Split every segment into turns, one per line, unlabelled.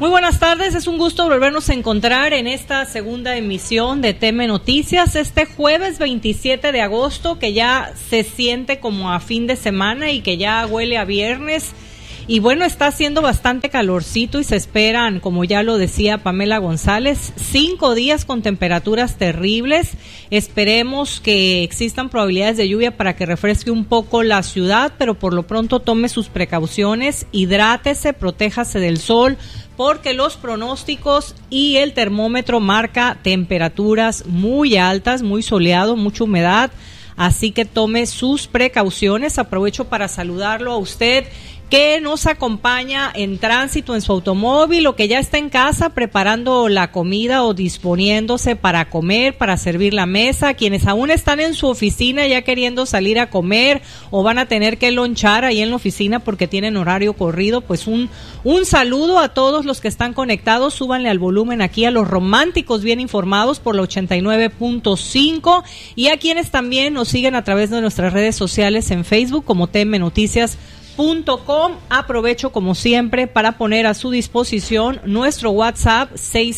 Muy buenas tardes, es un gusto volvernos a encontrar en esta segunda emisión de TM Noticias, este jueves 27 de agosto, que ya se siente como a fin de semana y que ya huele a viernes. Y bueno, está haciendo bastante calorcito y se esperan, como ya lo decía Pamela González, 5 días con temperaturas terribles. Esperemos que existan probabilidades de lluvia para que refresque un poco la ciudad, pero por lo pronto tome sus precauciones, hidrátese, protéjase del sol, porque los pronósticos y el termómetro marca temperaturas muy altas, muy soleado, mucha humedad, así que tome sus precauciones. Aprovecho para saludarlo a usted que nos acompaña en tránsito en su automóvil o que ya está en casa preparando la comida o disponiéndose para comer, para servir la mesa, quienes aún están en su oficina ya queriendo salir a comer o van a tener que lonchar ahí en la oficina porque tienen horario corrido, pues un saludo a todos los que están conectados. Súbanle al volumen aquí a los románticos bien informados por la 89.5 y a quienes también nos siguen a través de nuestras redes sociales en Facebook como TM Noticias. Aprovecho como siempre para poner a su disposición nuestro WhatsApp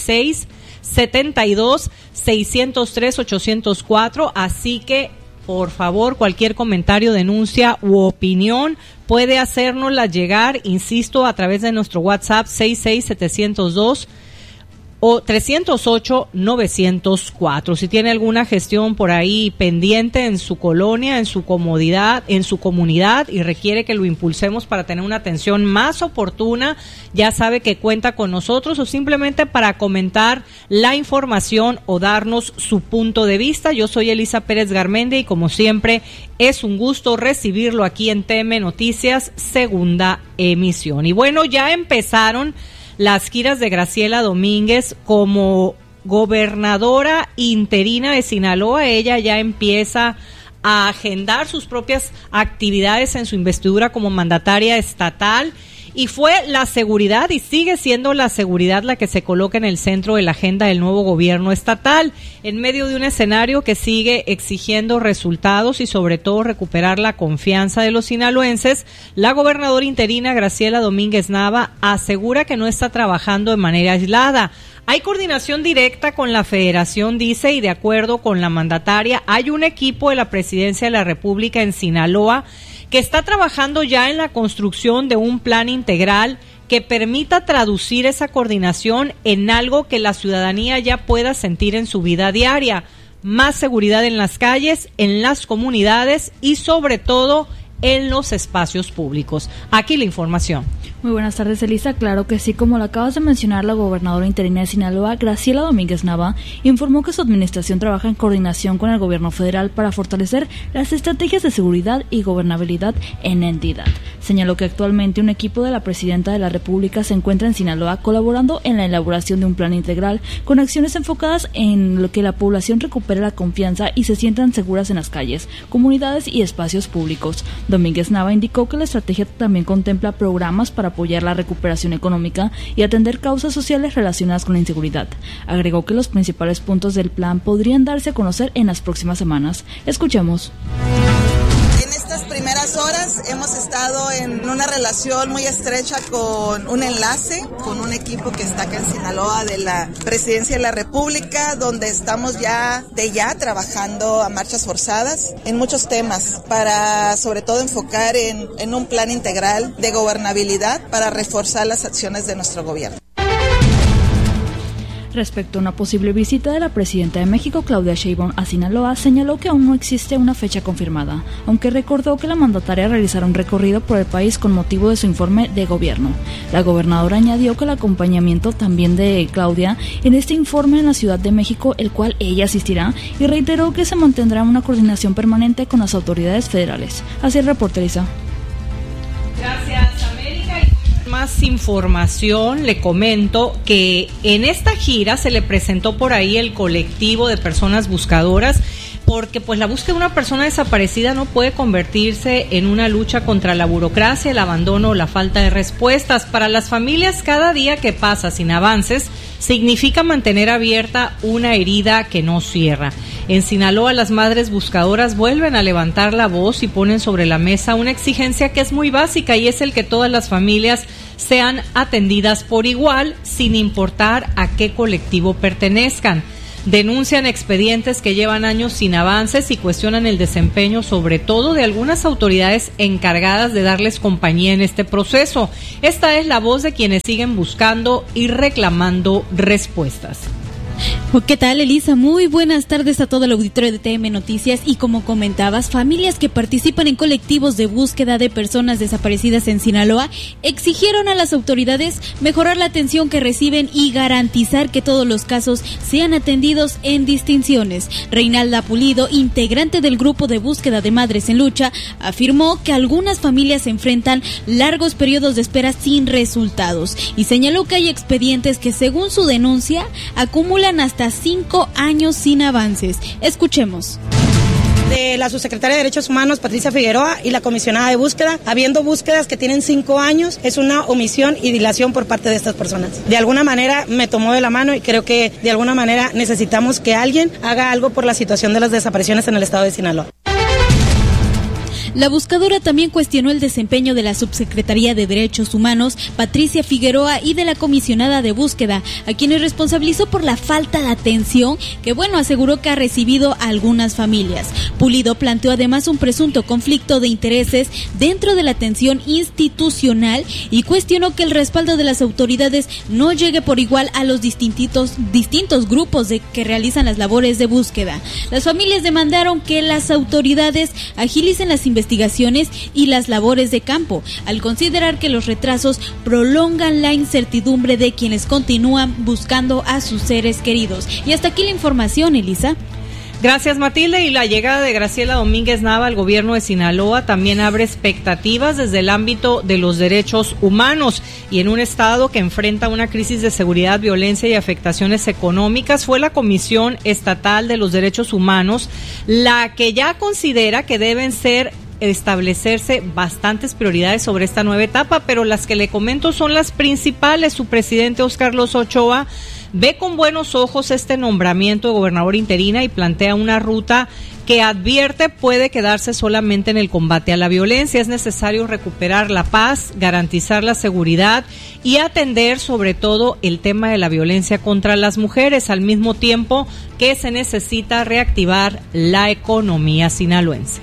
6672-603-804, así que por favor cualquier comentario, denuncia u opinión puede hacérnosla llegar, insisto, a través de nuestro WhatsApp 66702 o 308-904. Si tiene alguna gestión por ahí pendiente en su colonia, en su comunidad y requiere que lo impulsemos para tener una atención más oportuna, ya sabe que cuenta con nosotros, o simplemente para comentar la información o darnos su punto de vista. Yo soy Elisa Pérez Garmendia y como siempre es un gusto recibirlo aquí en TM Noticias, segunda emisión. Y bueno, ya empezaron las giras de Graciela Domínguez como gobernadora interina de Sinaloa. Ella ya empieza a agendar sus propias actividades en su investidura como mandataria estatal. Y fue la seguridad y sigue siendo la seguridad la que se coloca en el centro de la agenda del nuevo gobierno estatal, en medio de un escenario que sigue exigiendo resultados y sobre todo recuperar la confianza de los sinaloenses. La gobernadora interina Graciela Domínguez Nava asegura que no está trabajando de manera aislada. Hay coordinación directa con la federación, dice, y de acuerdo con la mandataria, hay un equipo de la Presidencia de la República en Sinaloa que está trabajando ya en la construcción de un plan integral que permita traducir esa coordinación en algo que la ciudadanía ya pueda sentir en su vida diaria. Más seguridad en las calles, en las comunidades y sobre todo en los espacios públicos. Aquí la información.
Muy buenas tardes, Elisa. Claro que sí, como lo acabas de mencionar, la gobernadora interina de Sinaloa, Graciela Domínguez Nava, informó que su administración trabaja en coordinación con el gobierno federal para fortalecer las estrategias de seguridad y gobernabilidad en la entidad. Señaló que actualmente un equipo de la presidenta de la República se encuentra en Sinaloa colaborando en la elaboración de un plan integral con acciones enfocadas en lo que la población recupere la confianza y se sientan seguras en las calles, comunidades y espacios públicos. Domínguez Nava indicó que la estrategia también contempla programas para apoyar la recuperación económica y atender causas sociales relacionadas con la inseguridad. Agregó que los principales puntos del plan podrían darse a conocer en las próximas semanas. Escuchemos.
En estas primeras horas hemos estado en una relación muy estrecha con un enlace, con un equipo que está acá en Sinaloa de la Presidencia de la República, donde estamos ya trabajando a marchas forzadas en muchos temas para sobre todo enfocar en un plan integral de gobernabilidad para reforzar las acciones de nuestro gobierno.
Respecto a una posible visita de la presidenta de México, Claudia Sheinbaum, a Sinaloa, señaló que aún no existe una fecha confirmada, aunque recordó que la mandataria realizará un recorrido por el país con motivo de su informe de gobierno. La gobernadora añadió que el acompañamiento también de Claudia en este informe en la Ciudad de México, el cual ella asistirá, y reiteró que se mantendrá una coordinación permanente con las autoridades federales. Así el reporte, Elisa.
Gracias, América. Más información, le comento que en esta gira se le presentó por ahí el colectivo de personas buscadoras, porque pues la búsqueda de una persona desaparecida no puede convertirse en una lucha contra la burocracia, el abandono o la falta de respuestas. Para las familias, cada día que pasa sin avances significa mantener abierta una herida que no cierra. En Sinaloa, las madres buscadoras vuelven a levantar la voz y ponen sobre la mesa una exigencia que es muy básica, y es el que todas las familias sean atendidas por igual, sin importar a qué colectivo pertenezcan. Denuncian expedientes que llevan años sin avances y cuestionan el desempeño, sobre todo de algunas autoridades encargadas de darles compañía en este proceso. Esta es la voz de quienes siguen buscando y reclamando respuestas.
¿Qué tal, Elisa? Muy buenas tardes a todo el auditorio de TM Noticias. Y como comentabas, familias que participan en colectivos de búsqueda de personas desaparecidas en Sinaloa exigieron a las autoridades mejorar la atención que reciben y garantizar que todos los casos sean atendidos en distinciones. Reinalda Pulido, integrante del grupo de búsqueda de Madres en Lucha, afirmó que algunas familias enfrentan largos periodos de espera sin resultados y señaló que hay expedientes que, según su denuncia, acumulan hasta 5 años sin avances. Escuchemos.
De la subsecretaria de Derechos Humanos, Patricia Figueroa, y la comisionada de búsqueda, habiendo búsquedas que tienen 5 años, es una omisión y dilación por parte de estas personas. De alguna manera me tomó de la mano y creo que de alguna manera necesitamos que alguien haga algo por la situación de las desapariciones en el estado de Sinaloa.
La buscadora también cuestionó el desempeño de la Subsecretaría de Derechos Humanos, Patricia Figueroa, y de la comisionada de búsqueda, a quienes responsabilizó por la falta de atención que, aseguró que ha recibido a algunas familias. Pulido planteó además un presunto conflicto de intereses dentro de la atención institucional y cuestionó que el respaldo de las autoridades no llegue por igual a los distintos grupos que realizan las labores de búsqueda. Las familias demandaron que las autoridades agilicen las investigaciones y las labores de campo, al considerar que los retrasos prolongan la incertidumbre de quienes continúan buscando a sus seres queridos. Y hasta aquí la información, Elisa.
Gracias, Matilde. Y la llegada de Graciela Domínguez Nava al gobierno de Sinaloa también abre expectativas desde el ámbito de los derechos humanos. Y en un estado que enfrenta una crisis de seguridad, violencia y afectaciones económicas, fue la Comisión Estatal de los Derechos Humanos la que ya considera que deben establecerse bastantes prioridades sobre esta nueva etapa, pero las que le comento son las principales. Su presidente, Óscar Loza Ochoa, ve con buenos ojos este nombramiento de gobernador interina y plantea una ruta que advierte puede quedarse solamente en el combate a la violencia. Es necesario recuperar la paz, garantizar la seguridad y atender sobre todo el tema de la violencia contra las mujeres, al mismo tiempo que se necesita reactivar la economía sinaloense.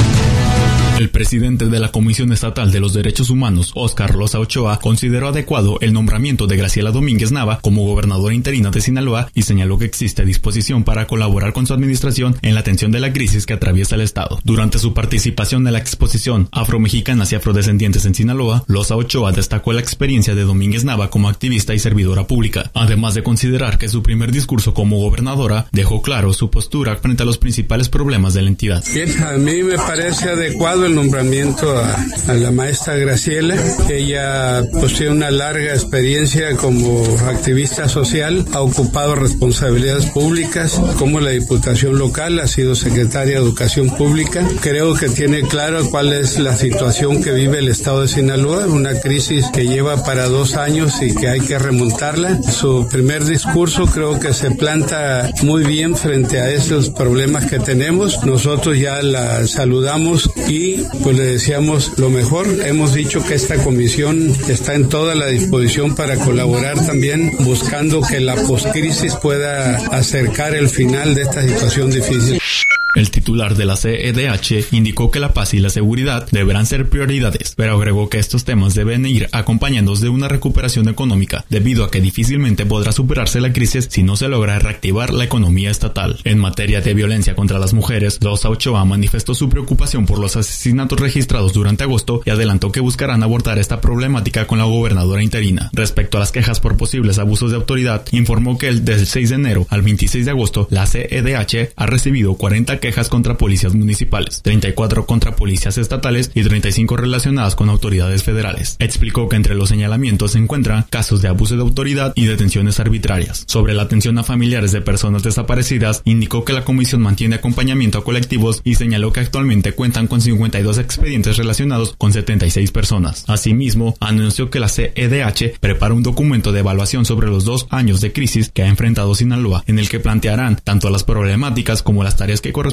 El presidente de la Comisión Estatal de los Derechos Humanos, Óscar Loza Ochoa, consideró adecuado el nombramiento de Graciela Domínguez Nava como gobernadora interina de Sinaloa y señaló que existe disposición para colaborar con su administración en la atención de la crisis que atraviesa el estado. Durante su participación en la exposición Afromexicanas y Afrodescendientes en Sinaloa, Loza Ochoa destacó la experiencia de Domínguez Nava como activista y servidora pública, además de considerar que su primer discurso como gobernadora dejó claro su postura frente a los principales problemas de la entidad.
Bien, a mí me parece adecuado el nombramiento a la maestra Graciela. Ella tiene una larga experiencia como activista social, ha ocupado responsabilidades públicas como la Diputación Local, ha sido secretaria de Educación Pública. Creo que tiene claro cuál es la situación que vive el estado de Sinaloa, una crisis que lleva para 2 años y que hay que remontarla. Su primer discurso creo que se planta muy bien frente a esos problemas que tenemos. Nosotros ya la saludamos y le deseamos lo mejor. Hemos dicho que esta comisión está en toda la disposición para colaborar también, buscando que la poscrisis pueda acercar el final de esta situación difícil.
El titular de la CEDH indicó que la paz y la seguridad deberán ser prioridades, pero agregó que estos temas deben ir acompañados de una recuperación económica, debido a que difícilmente podrá superarse la crisis si no se logra reactivar la economía estatal. En materia de violencia contra las mujeres, Loza Ochoa manifestó su preocupación por los asesinatos registrados durante agosto y adelantó que buscarán abordar esta problemática con la gobernadora interina. Respecto a las quejas por posibles abusos de autoridad, informó que desde el 6 de enero al 26 de agosto, la CEDH ha recibido 40 quejas contra policías municipales, 34 contra policías estatales y 35 relacionadas con autoridades federales. Explicó que entre los señalamientos se encuentran casos de abuso de autoridad y detenciones arbitrarias. Sobre la atención a familiares de personas desaparecidas, indicó que la comisión mantiene acompañamiento a colectivos y señaló que actualmente cuentan con 52 expedientes relacionados con 76 personas. Asimismo, anunció que la CEDH prepara un documento de evaluación sobre los 2 años de crisis que ha enfrentado Sinaloa, en el que plantearán tanto las problemáticas como las tareas que corresponden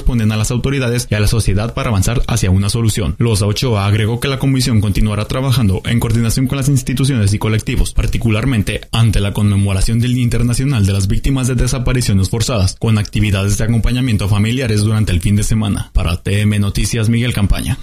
corresponden a las autoridades y a la sociedad para avanzar hacia una solución. Loza Ochoa agregó que la comisión continuará trabajando en coordinación con las instituciones y colectivos, particularmente ante la conmemoración del Día Internacional de las Víctimas de Desapariciones Forzadas, con actividades de acompañamiento a familiares durante el fin de semana. Para TM Noticias, Miguel Campaña.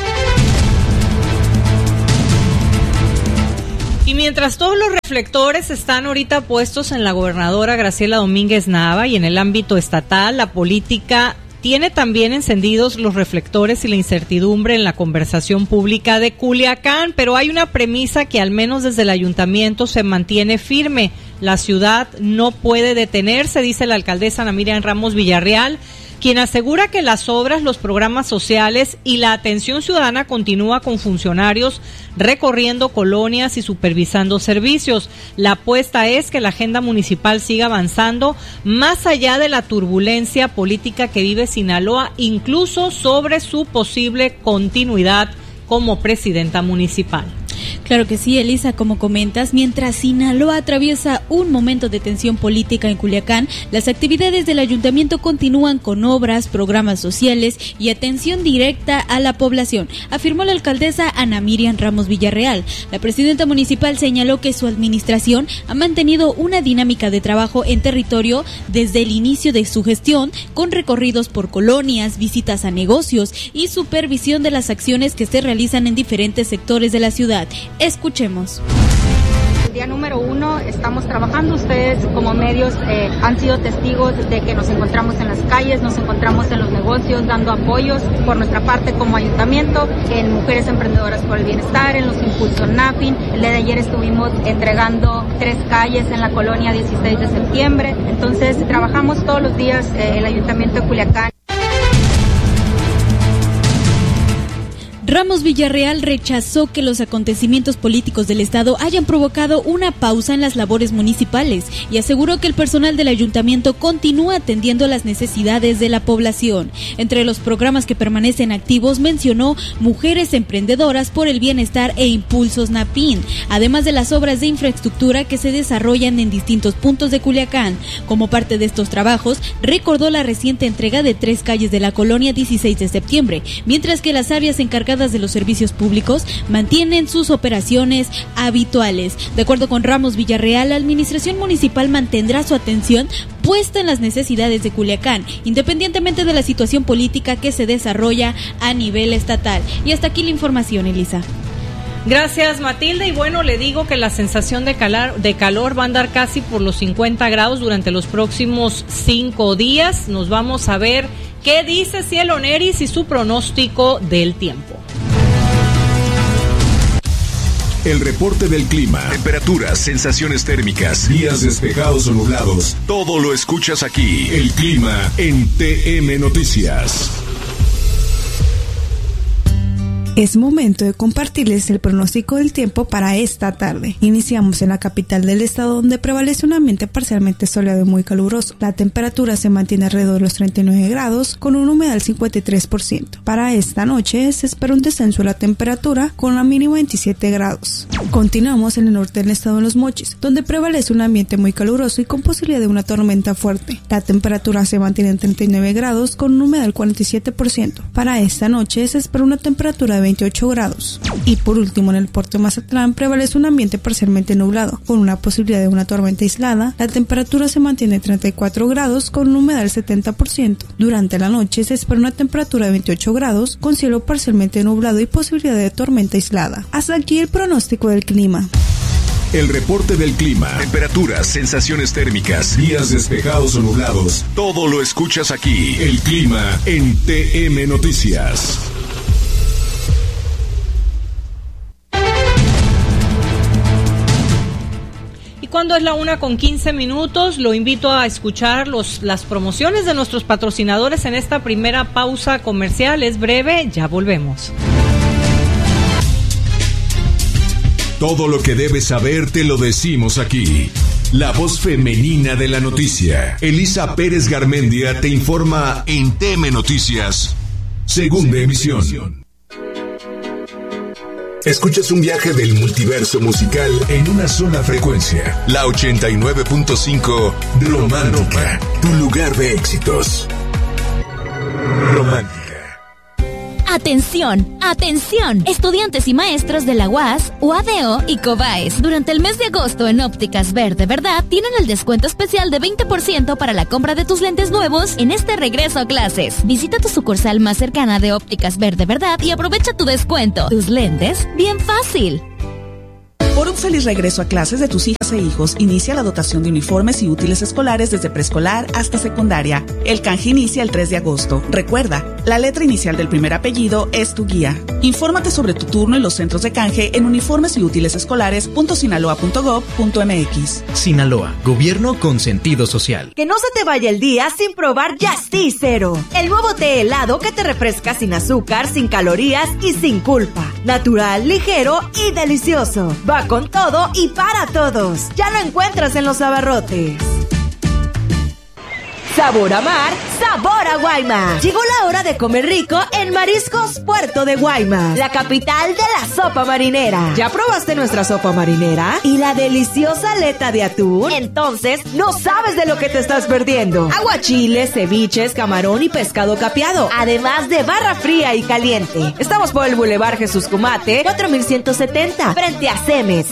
Y mientras todos los reflectores están ahorita puestos en la gobernadora Graciela Domínguez Nava y en el ámbito estatal, la política tiene también encendidos los reflectores y la incertidumbre en la conversación pública de Culiacán, pero hay una premisa que al menos desde el ayuntamiento se mantiene firme. La ciudad no puede detenerse, dice la alcaldesa Ana Miriam Ramos Villarreal, quien asegura que las obras, los programas sociales y la atención ciudadana continúa con funcionarios recorriendo colonias y supervisando servicios. La apuesta es que la agenda municipal siga avanzando más allá de la turbulencia política que vive Sinaloa, incluso sobre su posible continuidad como presidenta municipal.
Claro que sí, Elisa, como comentas, mientras Sinaloa atraviesa un momento de tensión política en Culiacán, las actividades del ayuntamiento continúan con obras, programas sociales y atención directa a la población, afirmó la alcaldesa Ana Miriam Ramos Villarreal. La presidenta municipal señaló que su administración ha mantenido una dinámica de trabajo en territorio desde el inicio de su gestión, con recorridos por colonias, visitas a negocios y supervisión de las acciones que se realizan en diferentes sectores de la ciudad. Escuchemos.
El día número 1 estamos trabajando, ustedes como medios han sido testigos de que nos encontramos en las calles, nos encontramos en los negocios dando apoyos por nuestra parte como ayuntamiento, en Mujeres Emprendedoras por el Bienestar, en los Impulso NAFIN. El día de ayer estuvimos entregando 3 calles en la colonia 16 de septiembre, entonces trabajamos todos los días el ayuntamiento de Culiacán.
Ramos Villarreal rechazó que los acontecimientos políticos del Estado hayan provocado una pausa en las labores municipales y aseguró que el personal del ayuntamiento continúa atendiendo las necesidades de la población. Entre los programas que permanecen activos mencionó Mujeres Emprendedoras por el Bienestar e Impulsos NAPIN, además de las obras de infraestructura que se desarrollan en distintos puntos de Culiacán. Como parte de estos trabajos, recordó la reciente entrega de 3 calles de la colonia 16 de septiembre, mientras que las áreas encargadas de los servicios públicos mantienen sus operaciones habituales. De acuerdo con Ramos Villarreal, la administración municipal mantendrá su atención puesta en las necesidades de Culiacán, independientemente de la situación política que se desarrolla a nivel estatal. Y hasta aquí la información, Elisa.
Gracias, Matilde. Y bueno, le digo que la sensación de calor va a andar casi por los 50 grados durante los próximos 5 días. Nos vamos a ver qué dice Cielo Neris y su pronóstico del tiempo.
El reporte del clima, temperaturas, sensaciones térmicas, días despejados o nublados. Todo lo escuchas aquí. El clima en TM Noticias.
Es momento de compartirles el pronóstico del tiempo para esta tarde. Iniciamos en la capital del estado, donde prevalece un ambiente parcialmente soleado y muy caluroso. La temperatura se mantiene alrededor de los 39 grados, con una humedad del 53%. Para esta noche se espera un descenso de la temperatura, con una mínima de 27 grados. Continuamos en el norte del estado, en Los Mochis, donde prevalece un ambiente muy caluroso y con posibilidad de una tormenta fuerte. La temperatura se mantiene en 39 grados, con una humedad del 47%. Para esta noche se espera una temperatura de 28 grados. Y por último, en el puerto de Mazatlán prevalece un ambiente parcialmente nublado, con una posibilidad de una tormenta aislada. La temperatura se mantiene en 34 grados, con una humedad del 70%. Durante la noche se espera una temperatura de 28 grados, con cielo parcialmente nublado y posibilidad de tormenta aislada. Hasta aquí el pronóstico del clima.
El reporte del clima, temperaturas, sensaciones térmicas, días despejados o nublados. Todo lo escuchas aquí. El clima en TM Noticias.
Cuando es la 1:15, lo invito a escuchar las promociones de nuestros patrocinadores en esta primera pausa comercial. Es breve, ya volvemos.
Todo lo que debes saber te lo decimos aquí. La voz femenina de la noticia. Elisa Pérez Garmendia te informa en TM Noticias, segunda emisión. Escuchas un viaje del multiverso musical en una sola frecuencia. La 89.5 Romántica, tu lugar de éxitos. Romántica.
¡Atención! ¡Atención! Estudiantes y maestros de la UAS, UADO y COBAES. Durante el mes de agosto en Ópticas Verde Verdad tienen el descuento especial de 20% para la compra de tus lentes nuevos en este regreso a clases. Visita tu sucursal más cercana de Ópticas Verde Verdad y aprovecha tu descuento. Tus lentes, bien fácil.
Por un feliz regreso a clases de tus hijas e hijos, inicia la dotación de uniformes y útiles escolares desde preescolar hasta secundaria. El canje inicia el 3 de agosto. Recuerda, la letra inicial del primer apellido es tu guía. Infórmate sobre tu turno en los centros de canje en uniformesyútilesescolares.sinaloa.gov.mx.
Sinaloa, gobierno con sentido social.
Que no se te vaya el día sin probar Yastí Cero. El nuevo té helado que te refresca sin azúcar, sin calorías y sin culpa. Natural, ligero y delicioso. Va con todo y para todos. Ya lo encuentras en los abarrotes. Sabor a mar, sabor a Guaymas. Llegó la hora de comer rico en Mariscos Puerto de Guaymas, la capital de la sopa marinera. ¿Ya probaste nuestra sopa marinera? ¿Y la deliciosa aleta de atún? Entonces, no sabes de lo que te estás perdiendo. Aguachiles, ceviches, camarón y pescado capeado, además de barra fría y caliente. Estamos por el Boulevard Jesús Cumate, 4170, frente a CEMES,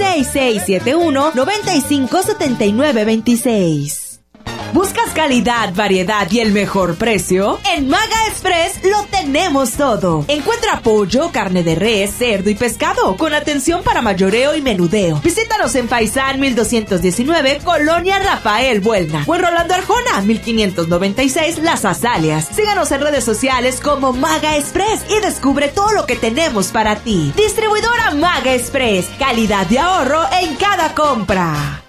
6671-957926. ¿Buscas calidad, variedad y el mejor precio? En Maga Express lo tenemos todo. Encuentra pollo, carne de res, cerdo y pescado con atención para mayoreo y menudeo. Visítanos en Faisán 1219, Colonia Rafael Buelna, o en Rolando Arjona 1596, Las Azaleas. Síganos en redes sociales como Maga Express y descubre todo lo que tenemos para ti. Distribuidora Maga Express, calidad de ahorro en cada compra.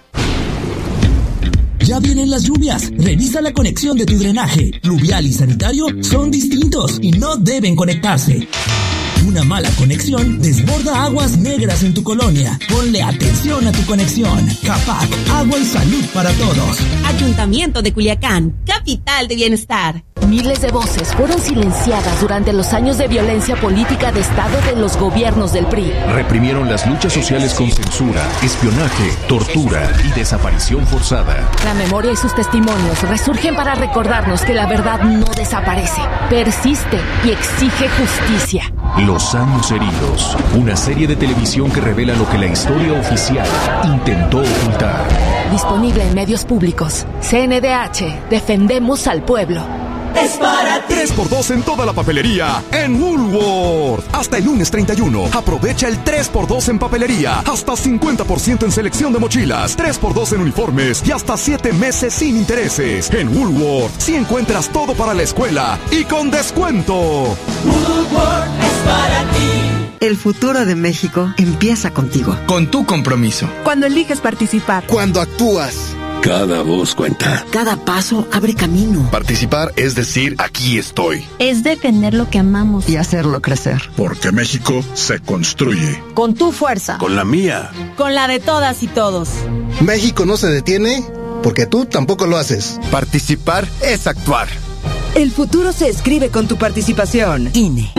Ya vienen las lluvias. Revisa la conexión de tu drenaje. Pluvial y sanitario son distintos y no deben conectarse. Una mala conexión desborda aguas negras en tu colonia. Ponle atención a tu conexión. CAPAC, agua y salud para todos.
Ayuntamiento de Culiacán, capital de bienestar.
Miles de voces fueron silenciadas durante los años de violencia política de Estado de los gobiernos del PRI.
Reprimieron las luchas sociales con censura, espionaje, tortura y desaparición forzada.
La memoria y sus testimonios resurgen para recordarnos que la verdad no desaparece, persiste y exige justicia.
Los años heridos, una serie de televisión que revela lo que la historia oficial intentó ocultar.
Disponible en medios públicos. CNDH, defendemos al pueblo.
Es para ti. 3x2 en toda la papelería en Woolworth. Hasta el lunes 31. Aprovecha el 3x2 en papelería. Hasta 50% en selección de mochilas. 3x2 en uniformes y hasta 7 meses sin intereses. En Woolworth sí encuentras todo para la escuela y con descuento.
Woolworth es para ti.
El futuro de México empieza contigo.
Con tu compromiso.
Cuando eliges participar.
Cuando actúas.
Cada voz cuenta.
Cada paso abre camino.
Participar es decir, aquí estoy.
Es defender lo que amamos.
Y hacerlo crecer.
Porque México se construye.
Con tu fuerza.
Con la mía.
Con la de todas y todos.
México no se detiene porque tú tampoco lo haces. Participar es actuar.
El futuro se escribe con tu participación. INE.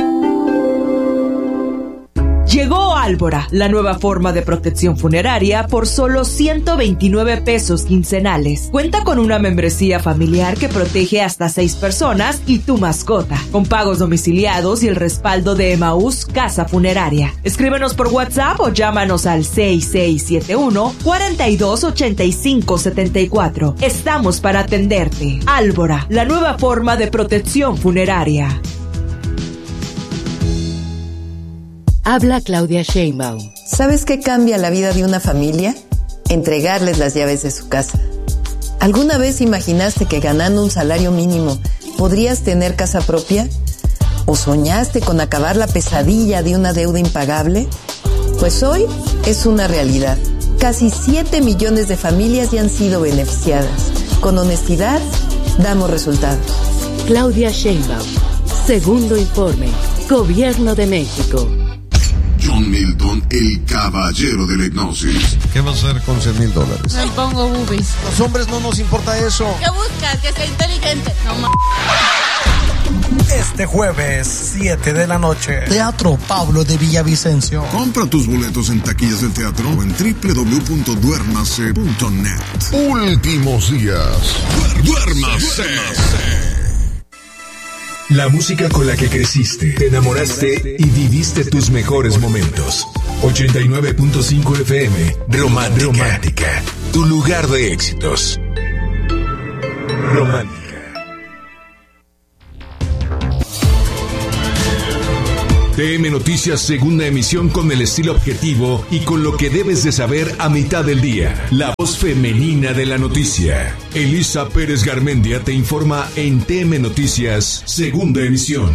Llegó Álvora, la nueva forma de protección funeraria por solo 129 pesos quincenales. Cuenta con una membresía familiar que protege hasta 6 personas y tu mascota, con pagos domiciliados y el respaldo de Emaús Casa Funeraria. Escríbenos por WhatsApp o llámanos al 6671-428574. Estamos para atenderte. Álvora, la nueva forma de protección funeraria.
Habla Claudia Sheinbaum.
¿Sabes qué cambia la vida de una familia? Entregarles las llaves de su casa. ¿Alguna vez imaginaste que ganando un salario mínimo podrías tener casa propia? ¿O soñaste con acabar la pesadilla de una deuda impagable? Pues hoy es una realidad. Casi 7 millones de familias ya han sido beneficiadas. Con honestidad, damos resultados.
Claudia Sheinbaum. Segundo informe. Gobierno de México.
John Milton, el caballero de la hipnosis.
¿Qué vas a hacer con $100,000?
Me pongo boobies.
Los hombres no nos importa eso.
¿Qué buscas? Que sea inteligente. No más.
Este jueves, 7 de la noche. Teatro Pablo de Villavicencio.
Compra tus boletos en taquillas del teatro o en www.duermase.net.
Últimos días.
Duérmase.
La música con la que creciste, te enamoraste y viviste tus mejores momentos. 89.5 FM, Romántica, tu lugar de éxitos. Romántica. TM Noticias, segunda emisión, con el estilo objetivo y con lo que debes de saber a mitad del día. La voz femenina de la noticia. Elisa Pérez Garmendia te informa en TM Noticias, segunda emisión.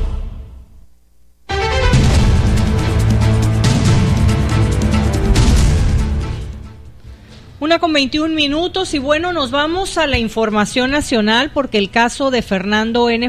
1:21 y bueno, nos vamos a la información nacional porque el caso de Fernando N.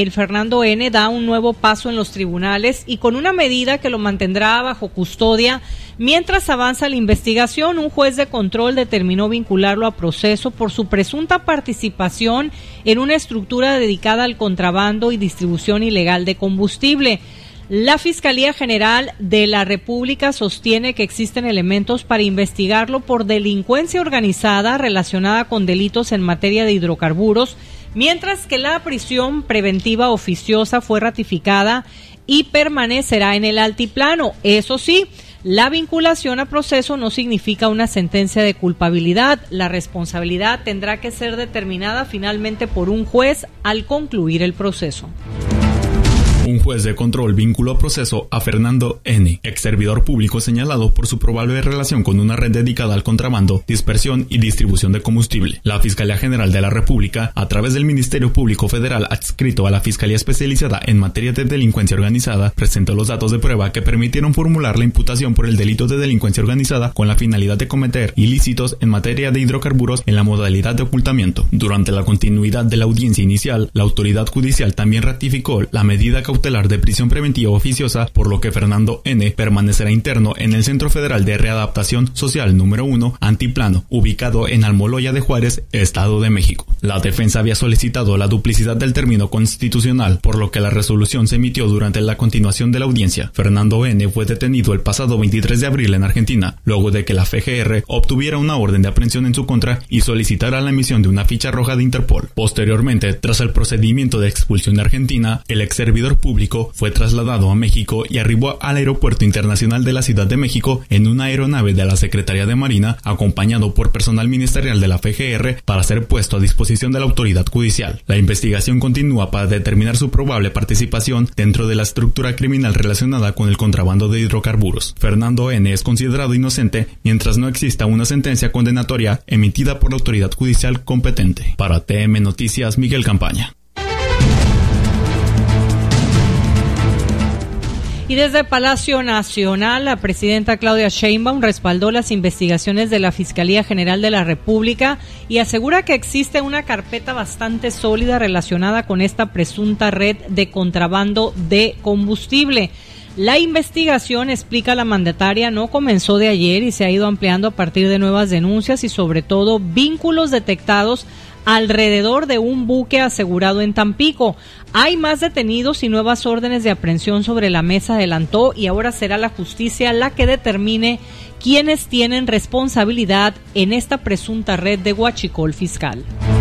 da un nuevo paso en los tribunales y con una medida que lo mantendrá bajo custodia mientras avanza la investigación. Un juez de control determinó vincularlo a proceso por su presunta participación en una estructura dedicada al contrabando y distribución ilegal de combustible. La Fiscalía General de la República sostiene que existen elementos para investigarlo por delincuencia organizada relacionada con delitos en materia de hidrocarburos, mientras que la prisión preventiva oficiosa fue ratificada y permanecerá en el altiplano. Eso sí, la vinculación a proceso no significa una sentencia de culpabilidad. La responsabilidad tendrá que ser determinada finalmente por un juez al concluir el proceso.
Un juez de control vinculó a proceso a Fernando N., ex servidor público señalado por su probable relación con una red dedicada al contrabando, dispersión y distribución de combustible. La Fiscalía General de la República, a través del Ministerio Público Federal adscrito a la Fiscalía Especializada en materia de delincuencia organizada, presentó los datos de prueba que permitieron formular la imputación por el delito de delincuencia organizada con la finalidad de cometer ilícitos en materia de hidrocarburos en la modalidad de ocultamiento. Durante la continuidad de la audiencia inicial, la autoridad judicial también ratificó la medida cautelar de prisión preventiva oficiosa, por lo que Fernando N. permanecerá interno en el Centro Federal de Readaptación Social número 1, Antiplano, ubicado en Almoloya de Juárez, Estado de México. La defensa había solicitado la duplicidad del término constitucional, por lo que la resolución se emitió durante la continuación de la audiencia. Fernando N. fue detenido el pasado 23 de abril en Argentina, luego de que la FGR obtuviera una orden de aprehensión en su contra y solicitara la emisión de una ficha roja de Interpol. Posteriormente, tras el procedimiento de expulsión de Argentina, el ex servidor público fue trasladado a México y arribó al Aeropuerto Internacional de la Ciudad de México en una aeronave de la Secretaría de Marina, acompañado por personal ministerial de la FGR, para ser puesto a disposición de la autoridad judicial. La investigación continúa para determinar su probable participación dentro de la estructura criminal relacionada con el contrabando de hidrocarburos. Fernando N. es considerado inocente mientras no exista una sentencia condenatoria emitida por la autoridad judicial competente. Para TM Noticias, Miguel Campaña.
Y desde Palacio Nacional, la presidenta Claudia Sheinbaum respaldó las investigaciones de la Fiscalía General de la República y asegura que existe una carpeta bastante sólida relacionada con esta presunta red de contrabando de combustible. La investigación, explica la mandataria, no comenzó de ayer y se ha ido ampliando a partir de nuevas denuncias y sobre todo vínculos detectados alrededor de un buque asegurado en Tampico. Hay más detenidos y nuevas órdenes de aprehensión sobre la mesa, adelantó, y ahora será la justicia la que determine quiénes tienen responsabilidad en esta presunta red de huachicol fiscal.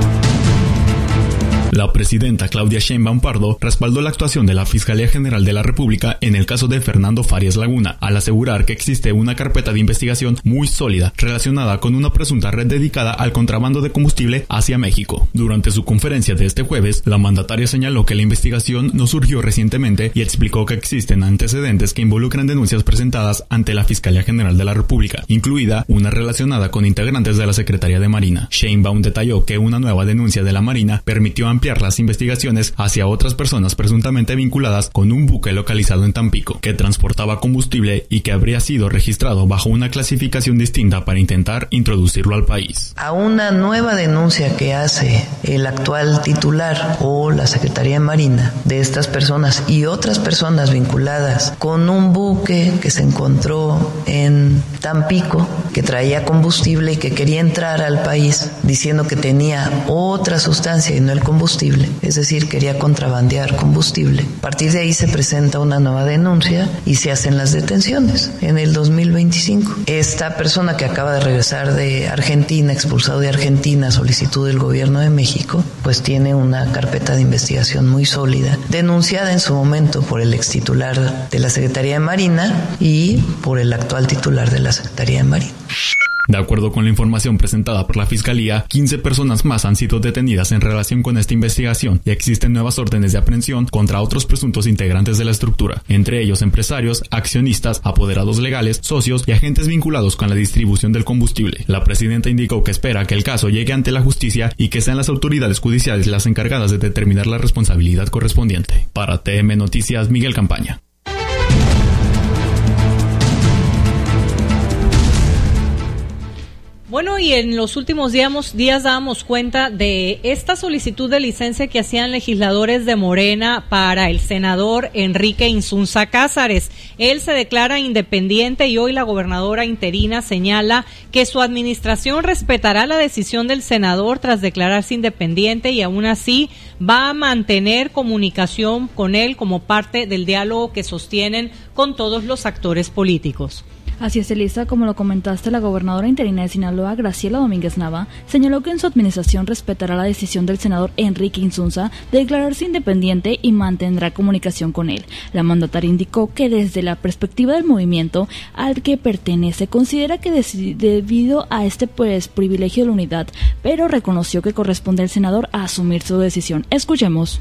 La presidenta Claudia Sheinbaum Pardo respaldó la actuación de la Fiscalía General de la República en el caso de Fernando Farias Laguna, al asegurar que existe una carpeta de investigación muy sólida relacionada con una presunta red dedicada al contrabando de combustible hacia México. Durante su conferencia de este jueves, la mandataria señaló que la investigación no surgió recientemente y explicó que existen antecedentes que involucran denuncias presentadas ante la Fiscalía General de la República, incluida una relacionada con integrantes de la Secretaría de Marina. Sheinbaum detalló que una nueva denuncia de la Marina permitió ampliar las investigaciones hacia otras personas presuntamente vinculadas con un buque localizado en Tampico, que transportaba combustible y que habría sido registrado bajo una clasificación distinta para intentar introducirlo al país.
A una nueva denuncia que hace el actual titular o la Secretaría de Marina de estas personas y otras personas vinculadas con un buque que se encontró en Tampico, que traía combustible y que quería entrar al país diciendo que tenía otra sustancia y no el combustible, combustible, es decir, quería contrabandear combustible. A partir de ahí se presenta una nueva denuncia y se hacen las detenciones en el 2025. Esta persona que acaba de regresar de Argentina, expulsado de Argentina a solicitud del gobierno de México, pues tiene una carpeta de investigación muy sólida, denunciada en su momento por el extitular de la Secretaría de Marina y por el actual titular de la Secretaría de Marina.
De acuerdo con la información presentada por la Fiscalía, 15 personas más han sido detenidas en relación con esta investigación y existen nuevas órdenes de aprehensión contra otros presuntos integrantes de la estructura, entre ellos empresarios, accionistas, apoderados legales, socios y agentes vinculados con la distribución del combustible. La presidenta indicó que espera que el caso llegue ante la justicia y que sean las autoridades judiciales las encargadas de determinar la responsabilidad correspondiente. Para TM Noticias, Miguel Campaña.
Bueno, y en los últimos días dábamos cuenta de esta solicitud de licencia que hacían legisladores de Morena para el senador Enrique Insunza Cázares. Él se declara independiente y hoy la gobernadora interina señala que su administración respetará la decisión del senador tras declararse independiente y aún así va a mantener comunicación con él como parte del diálogo que sostienen con todos los actores políticos.
Así es, Elisa, como lo comentaste, la gobernadora interina de Sinaloa, Graciela Domínguez Nava, señaló que en su administración respetará la decisión del senador Enrique Insunza de declararse independiente y mantendrá comunicación con él. La mandataria indicó que desde la perspectiva del movimiento al que pertenece, considera que debido a este privilegio de la unidad, pero reconoció que corresponde al senador a asumir su decisión. Escuchemos.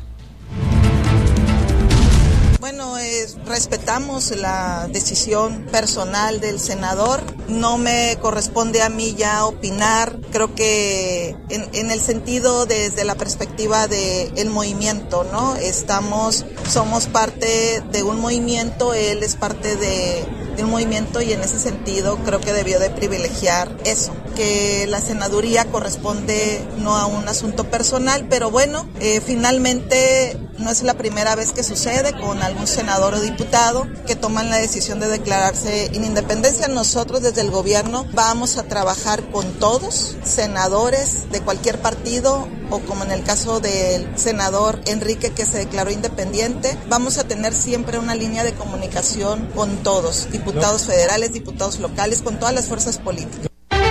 Bueno, respetamos la decisión personal del senador. No me corresponde a mí ya opinar. Creo que en el sentido desde la perspectiva del movimiento, ¿no? Somos parte de un movimiento, él es parte de un movimiento y en ese sentido creo que debió de privilegiar eso, que la senaduría corresponde no a un asunto personal, pero bueno, finalmente no es la primera vez que sucede con algún senador o diputado que toman la decisión de declararse en independencia. Nosotros desde el gobierno vamos a trabajar con todos, senadores de cualquier partido o como en el caso del senador Enrique que se declaró independiente, vamos a tener siempre una línea de comunicación con todos, diputados federales, diputados locales, con todas las fuerzas políticas.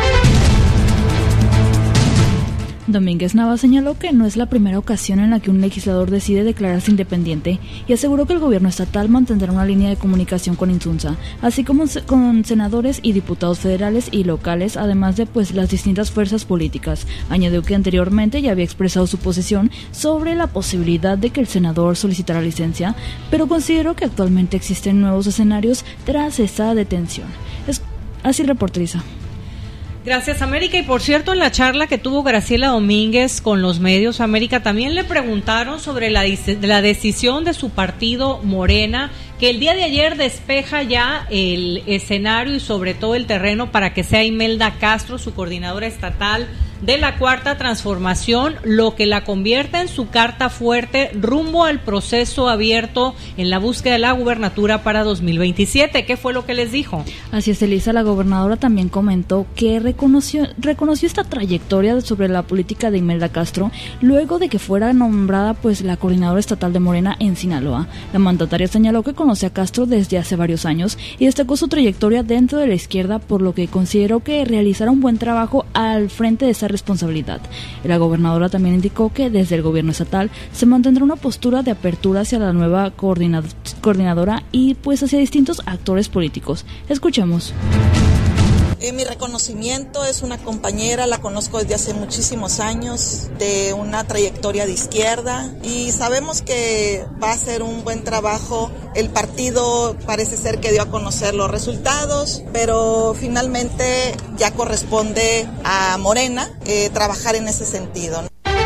Domínguez Nava señaló que no es la primera ocasión en la que un legislador decide declararse independiente y aseguró que el gobierno estatal mantendrá una línea de comunicación con Insunza, así como con senadores y diputados federales y locales, además de las distintas fuerzas políticas. Añadió que anteriormente ya había expresado su posición sobre la posibilidad de que el senador solicitara licencia, pero consideró que actualmente existen nuevos escenarios tras esta detención. Así reporteriza.
Gracias, América. Y por cierto, en la charla que tuvo Graciela Domínguez con los medios, América, también le preguntaron sobre la decisión de su partido Morena, que el día de ayer despeja ya el escenario y sobre todo el terreno para que sea Imelda Castro, su coordinadora estatal de la Cuarta Transformación, lo que la convierte en su carta fuerte rumbo al proceso abierto en la búsqueda de la gubernatura para 2027. ¿Qué fue lo que les dijo?
Así es, Elisa, la gobernadora también comentó que reconoció esta trayectoria sobre la política de Imelda Castro luego de que fuera nombrada la coordinadora estatal de Morena en Sinaloa. La mandataria señaló que conoce a Castro desde hace varios años y destacó su trayectoria dentro de la izquierda, por lo que consideró que realizará un buen trabajo al frente de esa responsabilidad. La gobernadora también indicó que desde el gobierno estatal se mantendrá una postura de apertura hacia la nueva coordinadora y hacia distintos actores políticos. Escuchemos.
Mi reconocimiento, es una compañera, la conozco desde hace muchísimos años, de una trayectoria de izquierda y sabemos que va a hacer un buen trabajo. El partido parece ser que dio a conocer los resultados, pero finalmente ya corresponde a Morena trabajar en ese sentido, ¿no?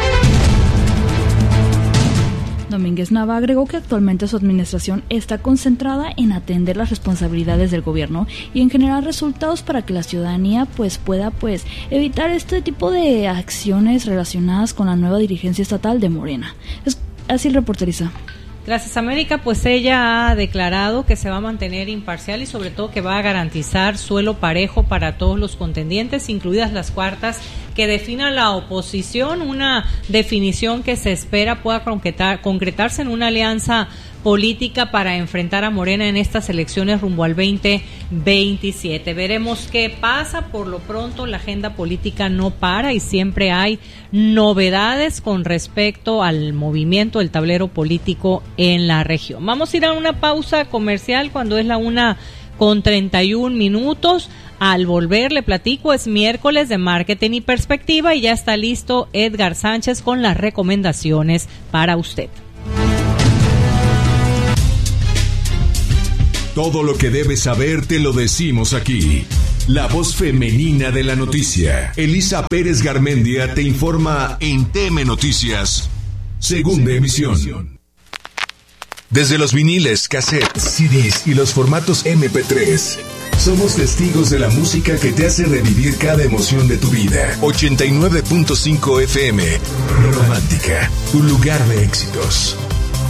Domínguez Nava agregó que actualmente su administración está concentrada en atender las responsabilidades del gobierno y en generar resultados para que la ciudadanía pueda evitar este tipo de acciones relacionadas con la nueva dirigencia estatal de Morena. Así reporteriza.
Gracias, América. Ella ha declarado que se va a mantener imparcial y sobre todo que va a garantizar suelo parejo para todos los contendientes, incluidas las cuartas, que defina la oposición, una definición que se espera pueda concretarse en una alianza política para enfrentar a Morena en estas elecciones rumbo al 2027. Veremos qué pasa. Por lo pronto, la agenda política no para y siempre hay novedades con respecto al movimiento del tablero político en la región. Vamos a ir a una pausa comercial cuando es la 1:31. Al volver, le platico, es miércoles de marketing y perspectiva y ya está listo Edgar Sánchez con las recomendaciones para usted.
Todo lo que debes saber te lo decimos aquí. La voz femenina de la noticia. Elisa Pérez Garmendia te informa en TM Noticias, segunda emisión. Desde los viniles, cassettes, CDs y los formatos MP3, somos testigos de la música que te hace revivir cada emoción de tu vida. 89.5 FM, Romántica, tu lugar de éxitos.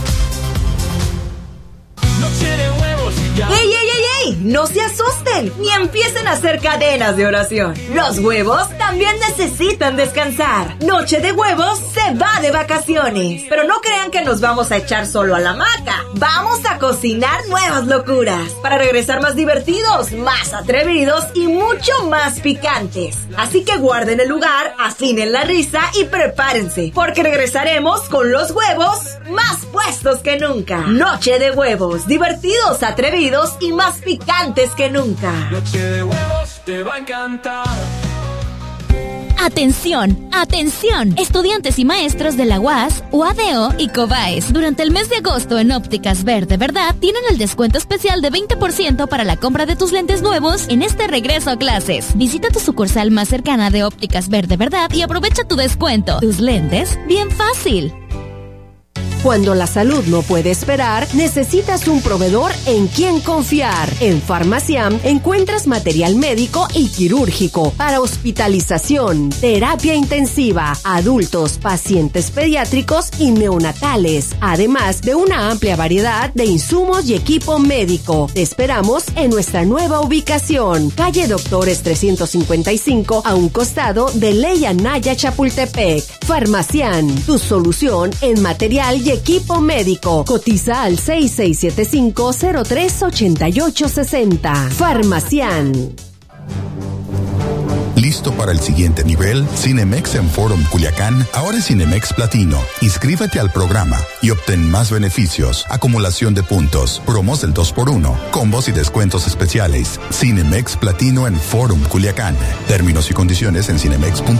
¡Ey, ey, ey, ey! ¡No se asusten! Ni empiecen a hacer cadenas de oración. Los huevos también necesitan descansar. Noche de Huevos se va de vacaciones. Pero no crean que nos vamos a echar solo a la hamaca. Vamos a cocinar nuevas locuras para regresar más divertidos, más atrevidos y mucho más picantes. Así que guarden el lugar, afinen la risa y prepárense, porque regresaremos con los huevos más puestos que nunca. Noche de Huevos, divertidos, atrevidos y más picantes que nunca.
Noche de Huevos te va a encantar.
¡Atención! ¡Atención! Estudiantes y maestros de la UAS, UADO y COBAES. Durante el mes de agosto en Ópticas Verde Verdad tienen el descuento especial de 20% para la compra de tus lentes nuevos en este regreso a clases. Visita tu sucursal más cercana de Ópticas Verde Verdad y aprovecha tu descuento. Tus lentes, bien fácil.
Cuando la salud no puede esperar, necesitas un proveedor en quien confiar. En Farmaciam encuentras material médico y quirúrgico para hospitalización, terapia intensiva, adultos, pacientes pediátricos y neonatales, además de una amplia variedad de insumos y equipo médico. Te esperamos en nuestra nueva ubicación, calle Doctores 355, a un costado de Ley Anaya Chapultepec. Farmaciam, tu solución en material y equipo médico. Cotiza al 6675-038860. Farmaciam.
¿Listo para el siguiente nivel? Cinemex en Forum Culiacán ahora es Cinemex Platino. Inscríbete al programa y obtén más beneficios, acumulación de puntos, promos del 2x1, combos y descuentos especiales. Cinemex Platino en Forum Culiacán. Términos y condiciones en cinemex.com.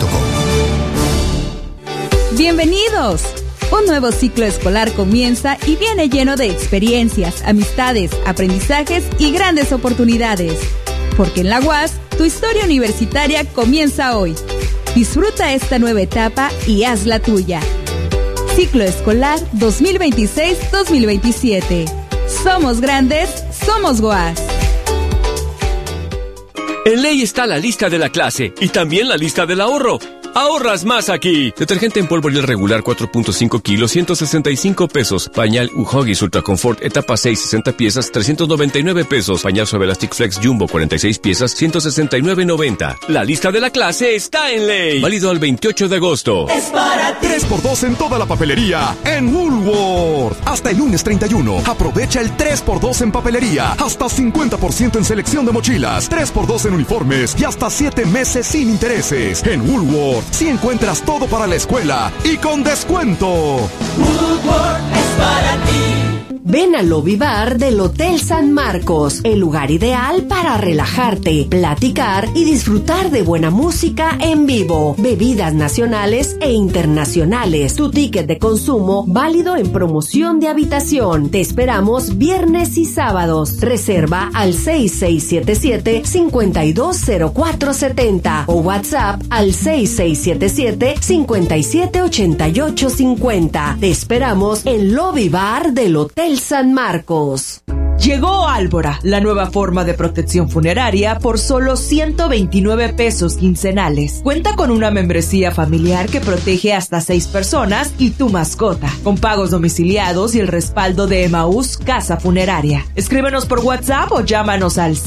¡Bienvenidos! Un nuevo ciclo escolar comienza y viene lleno de experiencias, amistades, aprendizajes y grandes oportunidades. Porque en la UAS, tu historia universitaria comienza hoy. Disfruta esta nueva etapa y haz la tuya. Ciclo escolar 2026-2027. Somos grandes, somos UAS.
En Ley está la lista de la clase y también la lista del ahorro. ¡Ahorras más aquí! Detergente en polvo Ariel regular 4.5 kilos, 165 pesos. Pañal Huggies Ultra Confort etapa 6, 60 piezas, 399 pesos. Pañal Suave Elastic Flex Jumbo 46 piezas, 169.90. La lista de la clase está en Ley. Válido al 28 de agosto.
Es para ti. 3x2 en toda la papelería en Woolworth. Hasta el lunes 31. Aprovecha el 3x2 en papelería. Hasta 50% en selección de mochilas. 3x2 en uniformes y hasta 7 meses sin intereses. En Woolworth si encuentras todo para la escuela y con descuento.
Woolworth es para ti.
Ven al Lobby Bar del Hotel San Marcos, el lugar ideal para relajarte, platicar y disfrutar de buena música en vivo, bebidas nacionales e internacionales. Tu ticket de consumo válido en promoción de habitación. Te esperamos viernes y sábados. Reserva al 6677-520470 o WhatsApp al 6677-578850. Te esperamos en Lobby Bar del Hotel San Marcos.
Llegó Álvora, la nueva forma de protección funeraria por solo 129 pesos quincenales. Cuenta con una membresía familiar que protege hasta 6 personas y tu mascota, con pagos domiciliados y el respaldo de Emaús Casa Funeraria. Escríbenos por WhatsApp o llámanos al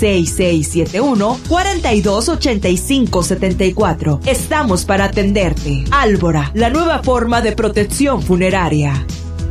6671-428574. Estamos para atenderte. Álvora, la nueva forma de protección funeraria.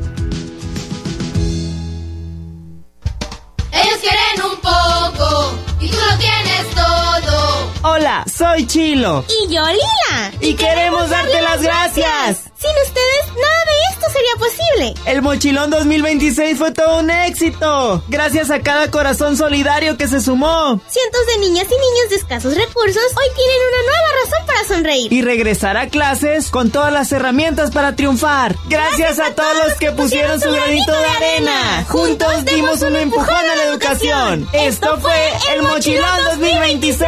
Ellos quieren un poco y tú lo tienes todo.
Hola, soy Chilo.
Y yo Lila.
Y queremos darte las gracias.
Sin ustedes, nada de esto sería posible.
El Mochilón 2026 fue todo un éxito. Gracias a cada corazón solidario que se sumó.
Cientos de niñas y niños de escasos recursos hoy tienen una nueva razón para sonreír.
Y regresar a clases con todas las herramientas para triunfar. Gracias a todos los que pusieron su granito de arena. Juntos dimos un empujón a la educación. Esto fue el Mochilón 2026.